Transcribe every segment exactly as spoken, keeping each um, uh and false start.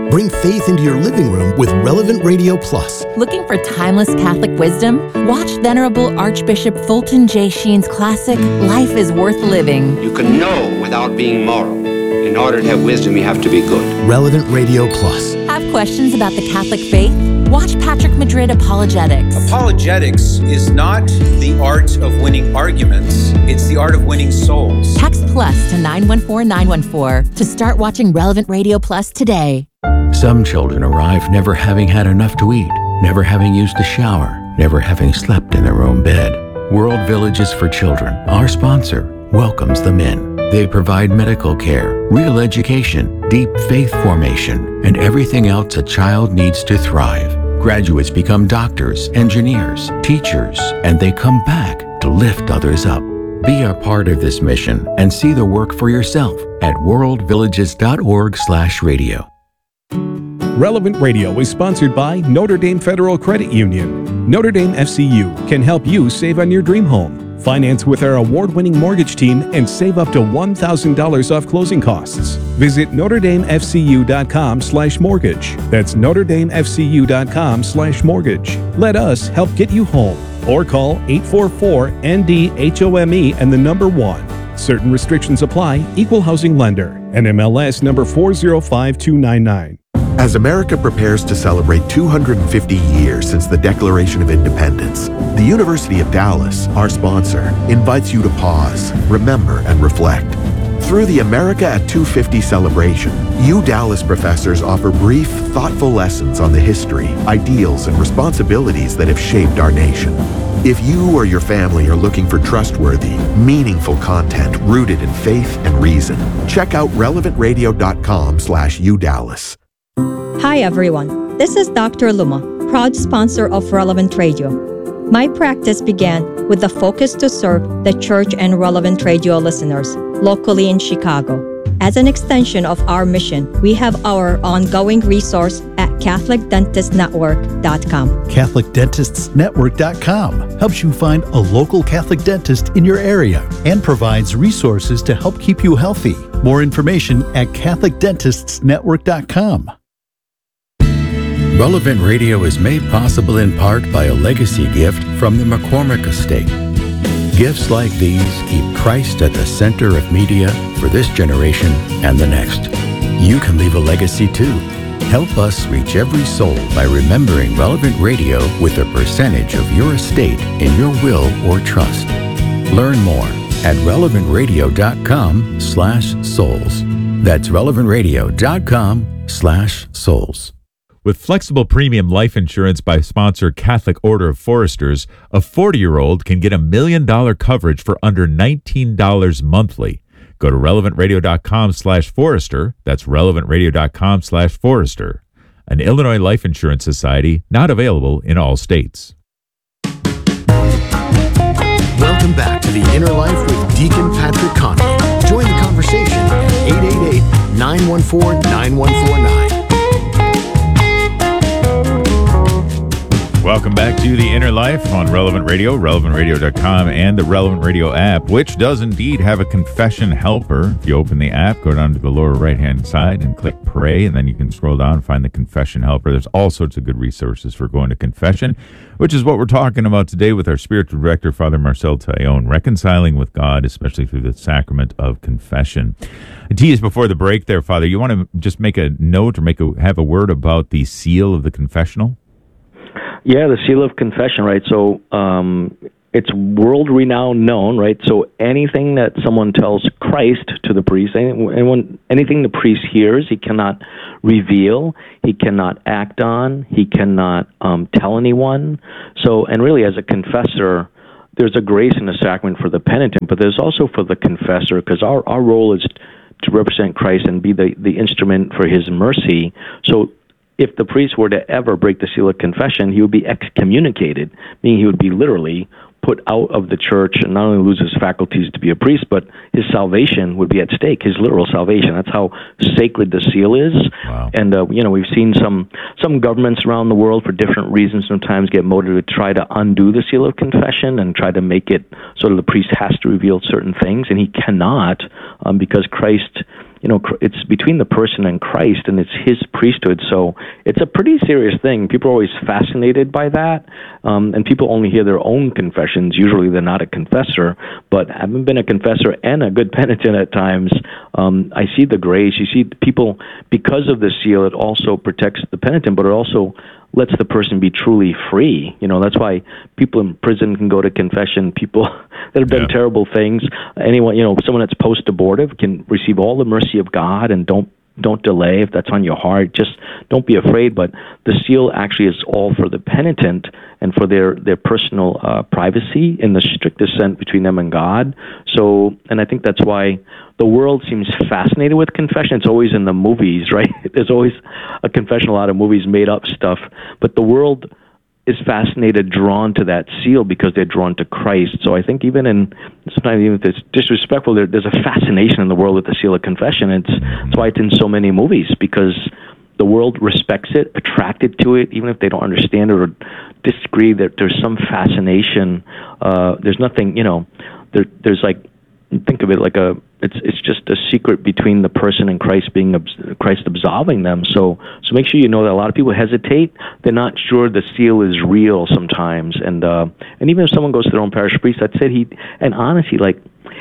Bring faith into your living room with Relevant Radio Plus. Looking for timeless Catholic wisdom? Watch Venerable Archbishop Fulton J. Sheen's classic, Life is Worth Living. You can know without being moral. In order to have wisdom, you have to be good. Relevant Radio Plus. Have questions about the Catholic faith? Watch Patrick Madrid Apologetics. Apologetics is not the art of winning arguments. It's the art of winning souls. Text plus to nine one four nine one four to start watching Relevant Radio Plus today. Some children arrive never having had enough to eat, never having used a shower, never having slept in their own bed. World Villages for Children, our sponsor, welcomes them in. They provide medical care, real education, deep faith formation, and everything else a child needs to thrive. Graduates become doctors, engineers, teachers, and they come back to lift others up. Be a part of this mission and see the work for yourself at worldvillages.org slash radio. Relevant Radio is sponsored by Notre Dame Federal Credit Union. Notre Dame F C U can help you save on your dream home. Finance with our award-winning mortgage team and save up to one thousand dollars off closing costs. Visit NotreDameFCU.com slash mortgage. That's NotreDameFCU.com slash mortgage. Let us help get you home. Or call eight four four N D H O M E and the number one. Certain restrictions apply. Equal housing lender. N M L S number four zero five two nine nine. As America prepares to celebrate two hundred fifty years since the Declaration of Independence, the University of Dallas, our sponsor, invites you to pause, remember, and reflect. Through the America at two fifty celebration, U Dallas professors offer brief, thoughtful lessons on the history, ideals, and responsibilities that have shaped our nation. If you or your family are looking for trustworthy, meaningful content rooted in faith and reason, check out relevantradio.com slash udallas. Hi everyone, this is Doctor Luma, proud sponsor of Relevant Radio. My practice began with the focus to serve the church and Relevant Radio listeners locally in Chicago. As an extension of our mission, we have our ongoing resource at Catholic Dentist Network dot com. Catholic Dentists Network dot com helps you find a local Catholic dentist in your area and provides resources to help keep you healthy. More information at Catholic Dentists Network dot com. Relevant Radio is made possible in part by a legacy gift from the McCormick Estate. Gifts like these keep Christ at the center of media for this generation and the next. You can leave a legacy too. Help us reach every soul by remembering Relevant Radio with a percentage of your estate in your will or trust. Learn more at relevantradio.com slash souls. That's relevantradio.com slash souls. With flexible premium life insurance by sponsor Catholic Order of Foresters, a forty-year-old can get a million dollar coverage for under nineteen dollars monthly. Go to relevantradio.com slash forester. That's relevantradio.com slash forester. An Illinois Life Insurance Society, not available in all states. Welcome back to The Inner Life with Deacon Patrick Conley. Join the conversation at eight eight eight, nine one four, nine one four nine. Welcome back to The Inner Life on Relevant Radio, relevant radio dot com, and the Relevant Radio app, which does indeed have a confession helper. If you open the app, go down to the lower right-hand side and click Pray, and then you can scroll down and find the confession helper. There's all sorts of good resources for going to confession, which is what we're talking about today with our spiritual director, Father Marcel Taillon, reconciling with God, especially through the sacrament of confession. I teased before the break there, Father, you want to just make a note or make a, have a word about the seal of the confessional? Yeah, the seal of confession, right? So um, it's world-renowned known, right? So anything that someone tells Christ to the priest, anyone, anything the priest hears, he cannot reveal, he cannot act on, he cannot um, tell anyone. So, and really as a confessor, there's a grace in the sacrament for the penitent, but there's also for the confessor, because our, our role is to represent Christ and be the, the instrument for his mercy. So if the priest were to ever break the seal of confession, he would be excommunicated, meaning he would be literally put out of the church and not only lose his faculties to be a priest, but his salvation would be at stake, his literal salvation. That's how sacred the seal is. Wow. And, uh, you know, we've seen some some governments around the world for different reasons sometimes get motivated to try to undo the seal of confession and try to make it so that the priest has to reveal certain things, and he cannot um, because Christ you know, it's between the person and Christ, and it's his priesthood. So it's a pretty serious thing. People are always fascinated by that, um, and people only hear their own confessions. Usually they're not a confessor, but having been a confessor and a good penitent at times, um, I see the grace. You see people, because of the seal, it also protects the penitent, but it also lets the person be truly free. You know, that's why people in prison can go to confession. People that have done yeah. terrible things, anyone, you know, someone that's post-abortive can receive all the mercy of God, and don't don't delay if that's on your heart. Just don't be afraid. But the seal actually is all for the penitent and for their their personal uh, privacy in the strictest sense between them and God. So, and I think that's why the world seems fascinated with confession. It's always in the movies, right? There's always a confession, a lot of movies, made up stuff. But the world is fascinated, drawn to that seal because they're drawn to Christ. So I think even in, sometimes even if it's disrespectful, there, there's a fascination in the world with the seal of confession. It's, that's why it's in so many movies, because the world respects it, attracted to it, even if they don't understand it or disagree, that there's some fascination. Uh, there's nothing, you know, there, there's like, think of it like a, it's it's just a secret between the person and Christ, being Christ absolving them. So so make sure you know that a lot of people hesitate. They're not sure the seal is real sometimes, and uh, and even if someone goes to their own parish priest, I'd say he, and honestly, like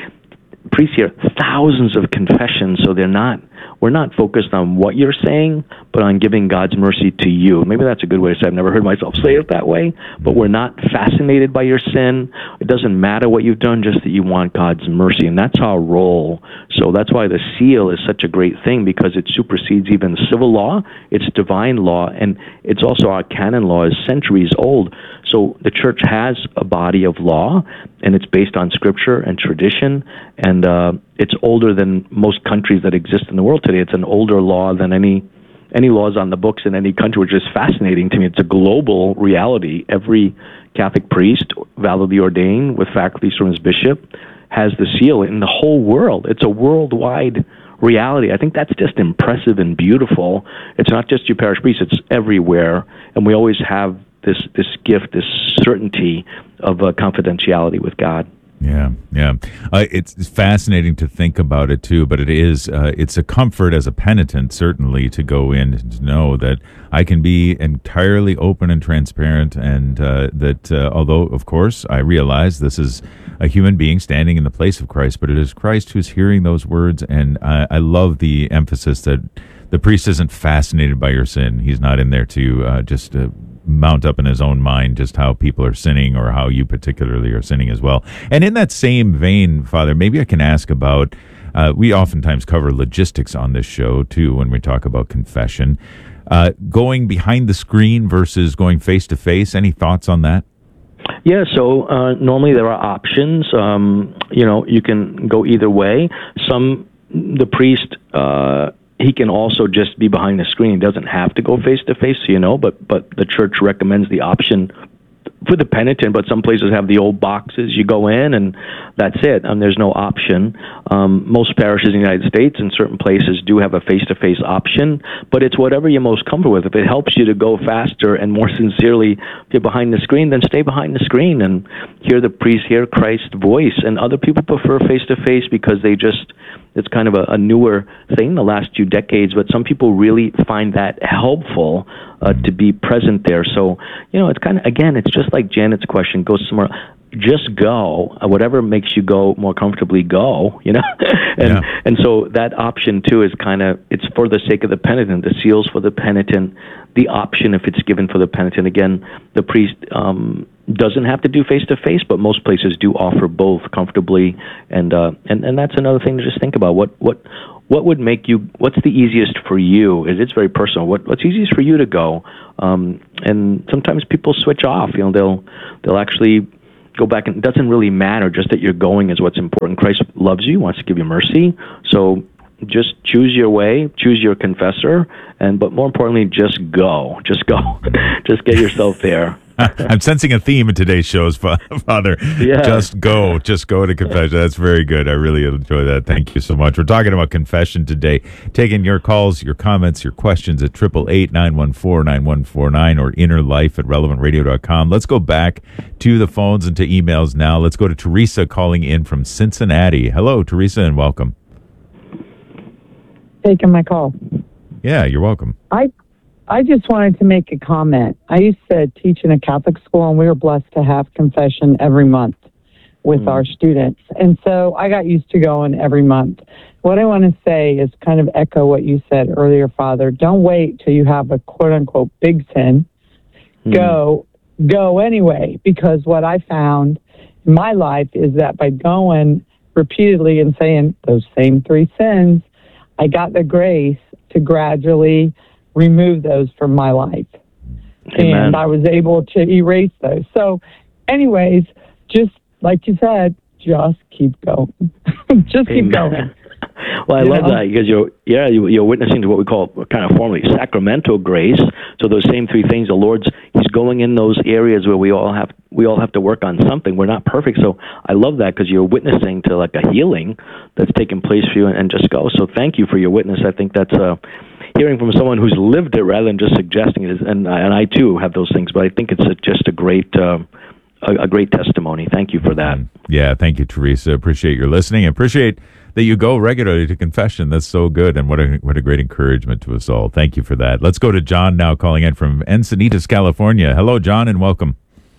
priests hear thousands of confessions, so they're not. We're not focused on what you're saying, but on giving God's mercy to you. Maybe that's a good way to say it. I've never heard myself say it that way, but we're not fascinated by your sin. It doesn't matter what you've done, just that you want God's mercy, and that's our role. So that's why the seal is such a great thing, because it supersedes even civil law. It's divine law, and it's also our canon law is centuries old. So the church has a body of law, and it's based on scripture and tradition, and uh, it's older than most countries that exist in the world today. It's an older law than any any laws on the books in any country, which is fascinating to me. It's a global reality. Every Catholic priest, validly ordained with faculties from his bishop, has the seal in the whole world. It's a worldwide reality. I think that's just impressive and beautiful. It's not just your parish priest, it's everywhere, and we always have this this gift, this certainty of uh, confidentiality with God. Yeah, yeah. Uh, it's, it's fascinating to think about it too, but it is, uh, it's a comfort as a penitent, certainly, to go in and to know that I can be entirely open and transparent, and uh, that uh, although, of course, I realize this is a human being standing in the place of Christ, but it is Christ who's hearing those words, and I, I love the emphasis that the priest isn't fascinated by your sin. He's not in there to uh, just uh, mount up in his own mind just how people are sinning, or how you particularly are sinning as well. And in that same vein, Father, maybe I can ask about, uh, we oftentimes cover logistics on this show too when we talk about confession. Uh, going behind the screen versus going face to face, any thoughts on that? Yeah, so uh, normally there are options. Um, you know, you can go either way. Some, the priest, uh, he can also just be behind the screen. He doesn't have to go face-to-face, you know, but, but the church recommends the option for the penitent, but some places have the old boxes. You go in, and that's it, and there's no option. Um, most parishes in the United States and certain places do have a face-to-face option, but it's whatever you're most comfortable with. If it helps you to go faster and more sincerely, if you're behind the screen, then stay behind the screen and hear the priest, hear Christ's voice. And other people prefer face-to-face because they just, it's kind of a, a newer thing the last few decades, but some people really find that helpful uh, to be present there. So, you know, it's kind of, again, it's just like Janet's question, go somewhere, just go, uh, whatever makes you go more comfortably, go, you know? and yeah. and so that option, too, is kind of, it's for the sake of the penitent. The seal's for the penitent. The option, if it's given for the penitent, again, the priest um, doesn't have to do face-to-face, but most places do offer both comfortably. And uh, and, and that's another thing to just think about. What what what would make you, what's the easiest for you? It's very personal. What What's easiest for you to go? Um, and sometimes people switch off. You know, they'll they'll actually go back, and it doesn't really matter. Just that you're going is what's important. Christ loves you, wants to give you mercy. So just choose your way, choose your confessor, and but more importantly, just go. Just go. Just get yourself there. I'm sensing a theme in today's shows, Father. Yeah. Just go. Just go to confession. That's very good. I really enjoy that. Thank you so much. We're talking about confession today. Taking your calls, your comments, your questions at eight eight eight, nine one four, nine one four nine or innerlife at relevant radio dot com. Let's go back to the phones and to emails now. Let's go to Teresa calling in from Cincinnati. Hello, Teresa, and welcome. taking my call. Yeah, you're welcome. I I just wanted to make a comment. I used to teach in a Catholic school, and we were blessed to have confession every month with mm. our students. And so I got used to going every month. What I want to say is kind of echo what you said earlier, Father. Don't wait till you have a quote-unquote big sin. Mm. Go, go anyway, because what I found in my life is that by going repeatedly and saying those same three sins, I got the grace to gradually remove those from my life. Amen. And I was able to erase those. So anyways, just like you said, just keep going. just keep Amen. going. Well, I you love know? that because you're, yeah, you're witnessing to what we call kind of formally sacramental grace. So those same three things, the Lord's, He's going in those areas where we all have, we all have to work on something. We're not perfect. So I love that because you're witnessing to like a healing that's taking place for you, and, and just go. So thank you for your witness. I think that's uh, hearing from someone who's lived it rather than just suggesting it. And, and I too have those things, but I think it's a, just a great, um, a, a great testimony. Thank you for that. Yeah, thank you, Teresa. Appreciate your listening. Appreciate that you go regularly to confession. That's so good, and what a what a great encouragement to us all. Thank you for that. Let's go to John now, calling in from Encinitas, California. Hello, John, and welcome.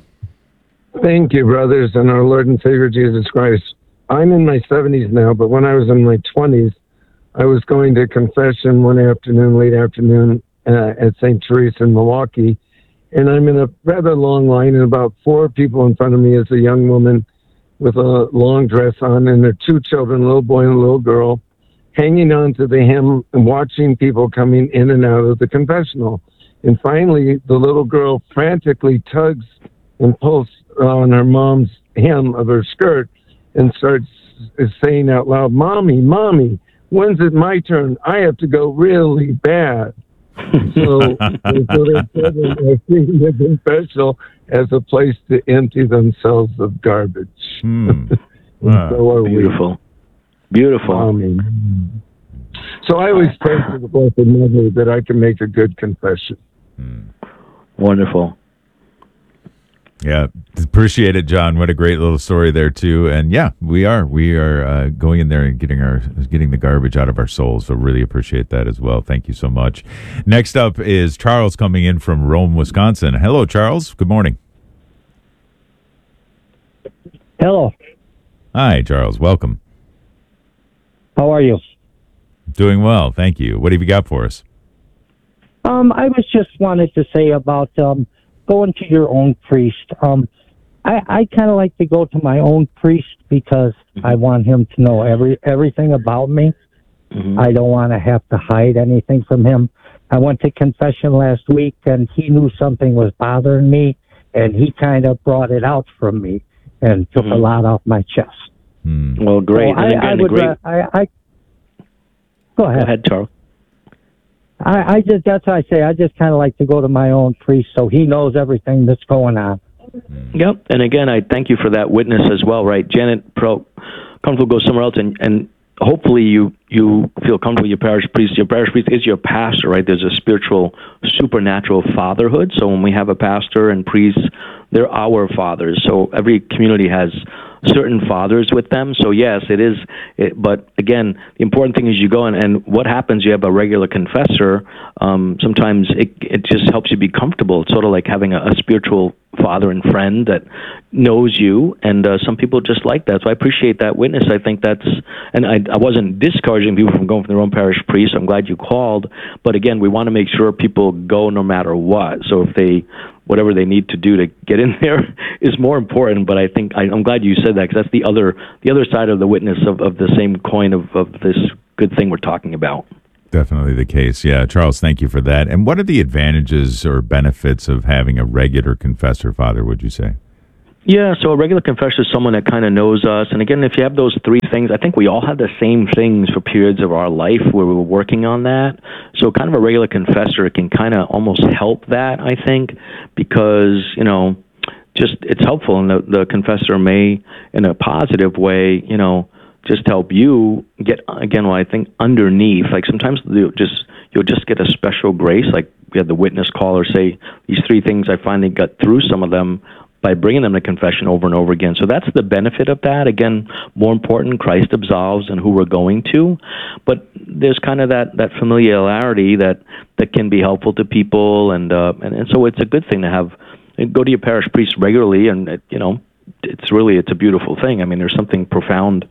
Thank you, brothers, and our Lord and Savior Jesus Christ. I'm in my seventies now, but when I was in my twenties, I was going to confession one afternoon, late afternoon, uh, at Saint Teresa in Milwaukee, and I'm in a rather long line, and about four people in front of me is a young woman with a long dress on, and their two children, a little boy and a little girl, hanging on to the hem and watching people coming in and out of the confessional. And finally, the little girl frantically tugs and pulls on her mom's hem of her skirt and starts saying out loud, "Mommy, Mommy, when's it my turn? I have to go really bad." so, so they said they're seeing the confessional as a place to empty themselves of garbage. Hmm. Wow. So are Beautiful. we. Beautiful. Um, so I always pray to the Blessed Mother that I can make a good confession. Hmm. Wonderful. Yeah, appreciate it, John. What a great little story there too. And yeah, we are we are uh, going in there and getting our getting the garbage out of our souls. So really appreciate that as well. Thank you so much. Next up is Charles coming in from Rome, Wisconsin. Hello, Charles. Good morning. Hello. Hi, Charles. Welcome. How are you? Doing well, thank you. What have you got for us? Um, I was just wanted to say about um. going to your own priest. Um, I, I kind of like to go to my own priest because mm-hmm. I want him to know every everything about me. Mm-hmm. I don't want to have to hide anything from him. I went to confession last week, and he knew something was bothering me, and he kind of brought it out from me and took mm-hmm. a lot off my chest. Mm. Well, great. So I, I would. Great... Uh, I, I go ahead. Go ahead, Charles. I, I just, that's how I say, I just kind of like to go to my own priest so he knows everything that's going on. Yep. And again, I thank you for that witness as well, right? Janet, pro, comfortable go somewhere else, and, and hopefully you, you feel comfortable with your parish priest. Your parish priest is your pastor, right? There's a spiritual, supernatural fatherhood. So when we have a pastor and priests, they're our fathers. So every community has certain fathers with them. So yes, it is. It, but again, the important thing is you go in, and what happens, you have a regular confessor. Um, sometimes it, it just helps you be comfortable. It's sort of like having a, a spiritual father and friend that knows you, and uh, some people just like that. So I appreciate that witness. I think that's, and I, I wasn't discouraging people from going from their own parish priest. I'm glad you called. But again, we want to make sure people go no matter what. So if they, whatever they need to do to get in there is more important. But I think I, I'm glad you said that, because that's the other the other side of the witness of, of the same coin of, of this good thing we're talking about. Definitely the case. Yeah, Charles, thank you for that. And what are the advantages or benefits of having a regular confessor, Father, would you say? Yeah, so a regular confessor is someone that kind of knows us. And again, if you have those three things, I think we all have the same things for periods of our life where we were working on that. So kind of a regular confessor can kind of almost help that, I think, because, you know, just it's helpful. And the, the confessor may, in a positive way, you know, just help you get, again, what I think underneath. Like sometimes you'll just, you'll just get a special grace. Like we had the witness caller say, these three things, I finally got through some of them by bringing them to confession over and over again. So that's the benefit of that. Again, more important, Christ absolves and who we're going to. But there's kind of that, that familiarity that, that can be helpful to people. And, uh, and, and so it's a good thing to have, go to your parish priest regularly. And, it, you know, it's really, it's a beautiful thing. I mean, there's something profound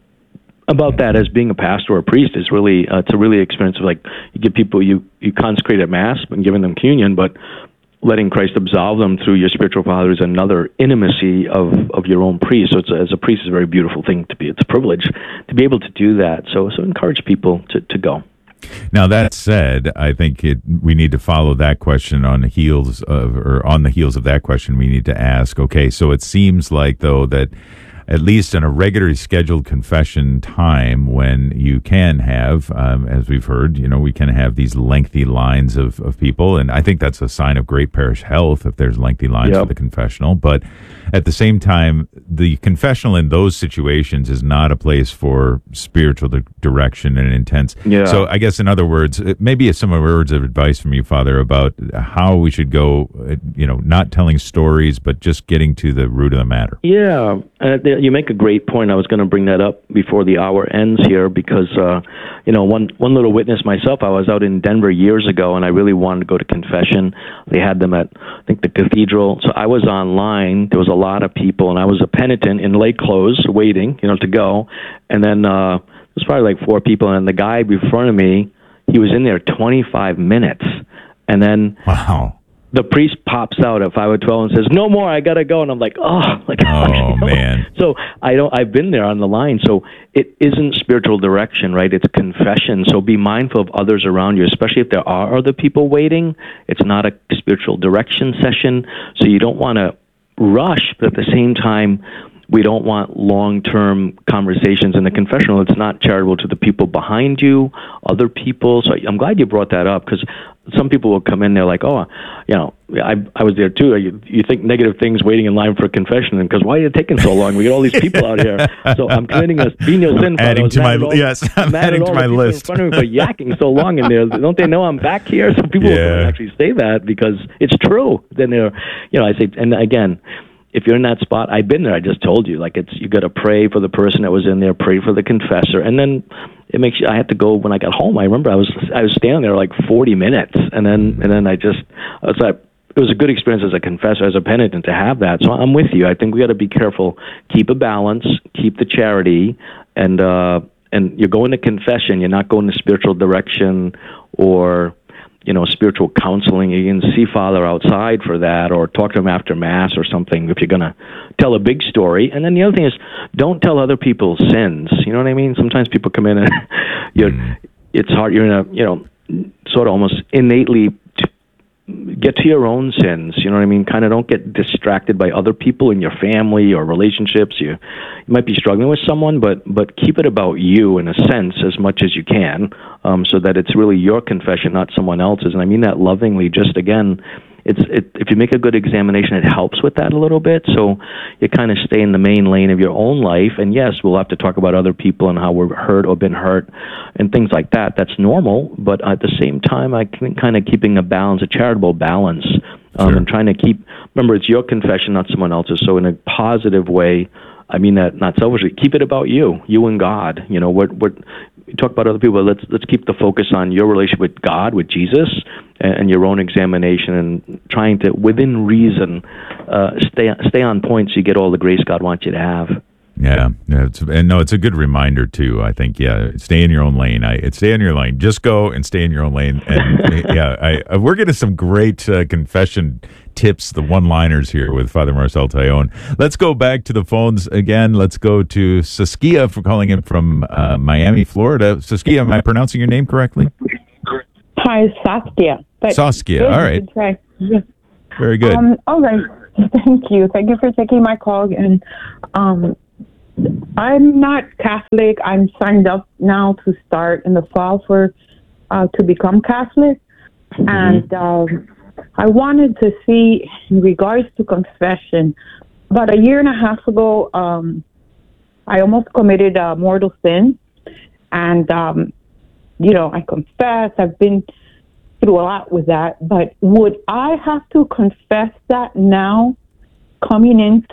about that as being a pastor or a priest. Is really, uh, it's a really experience of like, you give people, you, you consecrate at Mass and giving them communion, but letting Christ absolve them through your spiritual father is another intimacy of, of your own priest. So it's a, as a priest, it's a very beautiful thing to be. It's a privilege to be able to do that. So so encourage people to, to go. Now, that said, I think it, we need to follow that question on the heels of, or on the heels of that question, we need to ask, okay, so it seems like, though, that at least in a regularly scheduled confession time when you can have, um, as we've heard, you know, we can have these lengthy lines of, of people. And I think that's a sign of great parish health if there's lengthy lines Yep. for the confessional. But at the same time, the confessional in those situations is not a place for spiritual di- direction and intense. Yeah. So I guess, in other words, it- maybe some words of advice from you, Father, about how we should go, uh, you know, not telling stories, but just getting to the root of the matter. Yeah, uh, th- you make a great point. I was going to bring that up before the hour ends here because, uh, you know, one one little witness myself. I was out in Denver years ago, and I really wanted to go to confession. They had them at, I think, the cathedral. So I was online. There was a lot of people, and I was a penitent in lay clothes, waiting, you know, to go. And then uh, there was probably like four people, and the guy in front of me, he was in there twenty-five minutes, and then wow. The priest pops out at five oh twelve and says, "No more, I gotta go." And I'm like, "Oh, like, oh man!" So I don't. I've been there on the line. So it isn't spiritual direction, right? It's confession. So be mindful of others around you, especially if there are other people waiting. It's not a spiritual direction session, so you don't want to rush, but at the same time, we don't want long-term conversations in the confessional. It's not charitable to the people behind you, other people. So I'm glad you brought that up because some people will come in there like, oh, you know, I I was there too. You, you think negative things waiting in line for a confession, and because why are you taking so long? We got all these people out here. So I'm committing a venial sin. Adding to my all, yes, I'm adding to my list. In front of me for yakking so long in there. Don't they know I'm back here? So people Yeah. will actually say that because it's true. Then they're, you know, I say, and again, if you're in that spot, I've been there. I just told you, like it's you got to pray for the person that was in there, pray for the confessor, and then it makes you. I had to go when I got home. I remember I was I was standing there like forty minutes, and then and then I just I was like. It was a good experience as a confessor, as a penitent to have that. So I'm with you. I think we got to be careful, keep a balance, keep the charity, and uh, and you're going to confession. You're not going to spiritual direction or, you know, spiritual counseling. You can see Father outside for that, or talk to him after Mass or something if you're going to tell a big story. And then the other thing is, don't tell other people's sins. You know what I mean? Sometimes people come in and you're, mm. it's hard. You're in a, you know, sort of almost innately get to your own sins. You know what I mean? Kind of don't get distracted by other people in your family or relationships. You, you might be struggling with someone, but but keep it about you in a sense as much as you can, um, so that it's really your confession, not someone else's. And I mean that lovingly. Just again, it's it, if you make a good examination, it helps with that a little bit. So you kind of stay in the main lane of your own life. And yes, we'll have to talk about other people and how we're hurt or been hurt and things like that. That's normal. But at the same time, I think kind of keeping a balance, a charitable balance, um, sure. and trying to keep, remember, it's your confession, not someone else's. So in a positive way, I mean that not selfishly, keep it about you, you and God. You know, what what you talk about other people, let's let's keep the focus on your relationship with God, with Jesus, and, and your own examination, and trying to, within reason, uh, stay stay on point so you get all the grace God wants you to have. Yeah, yeah it's, and no, it's a good reminder too. I think, yeah, stay in your own lane. I stay in your lane. Just go and stay in your own lane. And yeah, I, we're getting some great uh, confession tips, the one-liners here with Father Marcel Taillon. Let's go back to the phones again. Let's go to Saskia for calling in from uh, Miami, Florida. Saskia, am I pronouncing your name correctly? Hi, Saskia. But Saskia, good, all right. Right. Yes. Very good. Um, all right. Thank you. Thank you for taking my call. And um, I'm not Catholic. I'm signed up now to start in the fall for uh, to become Catholic. Mm-hmm. And um, I wanted to see, in regards to confession, about a year and a half ago, um, I almost committed a mortal sin. And, um, you know, I confess. I've been through a lot with that. But would I have to confess that now coming in